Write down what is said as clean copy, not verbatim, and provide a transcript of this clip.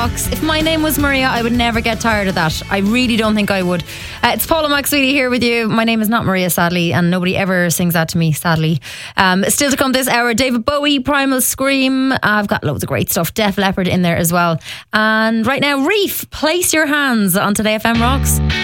If my name was Maria, I would never get tired of that. I really don't think I would. It's Paula McSweeney here with you. My name is not Maria, sadly, and nobody ever sings that to me, sadly. Still to come this hour, David Bowie, Primal Scream. I've got loads of great stuff. Def Leppard in there as well. And right now, Reef, place your hands on Today FM Rocks.